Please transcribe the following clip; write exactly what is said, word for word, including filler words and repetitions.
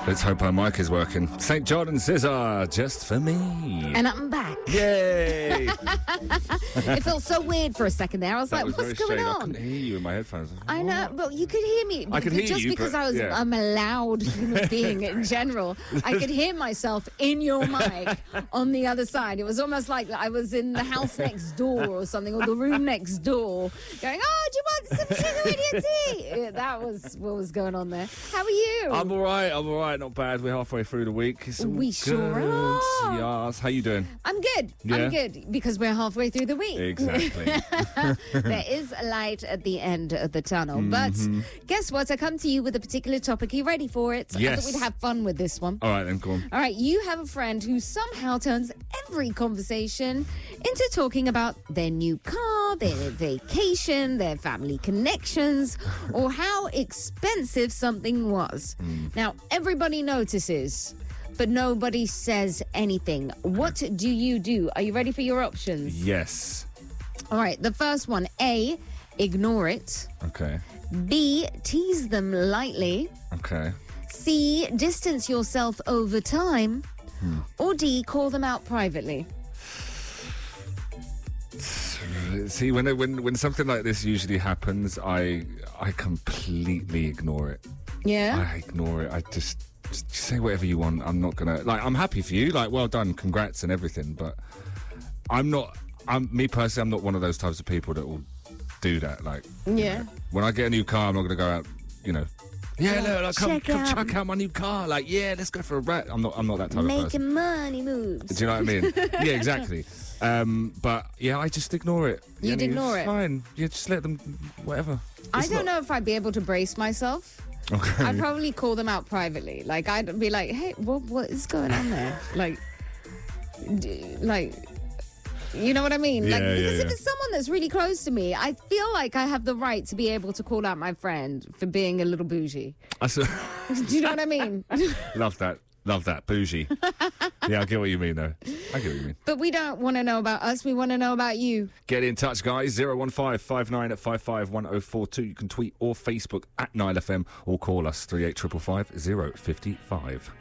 Let's hope our mic is working. Saint John and Scissor, just for me. And I'm back. Yay! It felt so weird for a second there. I was That like, was what's very going strange. I on? couldn't hear you in my headphones. I know, but you could hear me. I could but hear just you, because but, I was, yeah. I'm a loud human being in general. I could hear myself in your mic on the other side. It was almost like I was in the house next door or something, or the room next door, going, "Oh, do you want some sugar in your tea?" Yeah, that was what was going on there. How are you? I'm all right, I'm all right, not bad. We're halfway through the week. It's all We good. sure are. Yes. How you doing? I'm good. Yeah? I'm good because we're halfway through the week. Exactly. There is a light at the end of the tunnel. Mm-hmm. But guess what? I come to you with a particular topic. Are you ready for it? I Yes. thought we'd have fun with this one. All right, then, go on. All right, you have a friend who somehow turns every conversation into talking about their new car, their vacation, their family connections, or how expensive something was. Mm. Now, everybody notices, but nobody says anything. What do you do? Are you ready for your options? Yes. All right, the first one, A, ignore it. Okay. B, tease them lightly. Okay. C, distance yourself over time. Hmm. Or D, call them out privately. See, when when when something like this usually happens, I I completely ignore it. Yeah? I ignore it. I just, just say whatever you want. I'm not gonna like. I'm happy for you. Like, well done, congrats and everything. But I'm not. I'm me personally. I'm not one of those types of people that will do that. Like, you Yeah. know, when I get a new car, I'm not gonna go out. You know. Yeah, look, like, come, Check come out- check out my new car. Like, yeah, let's go for a rat. I'm not. I'm not that type of person. Making money moves. Do you know what I mean? Yeah, exactly. Um, but yeah, I just ignore it. You'd You know, ignore it's it? Fine. Yeah, just let them. Whatever. I It's don't not- know if I'd be able to brace myself. Okay. I'd probably call them out privately. Like, I'd be like, hey, what what is going on there? Like, d- like, you know what I mean? Yeah, like, yeah, because if yeah. it's someone that's really close to me, I feel like I have the right to be able to call out my friend for being a little bougie. I s- Do you know what I mean? love that. Love that. Bougie. Yeah, I get what you mean, though. I get what you mean. But we don't want to know about us. We want to know about you. Get in touch, guys. zero one five, five nine at five five one oh four two. You can tweet or Facebook at Nile F M or call us three eight five five, five oh five five.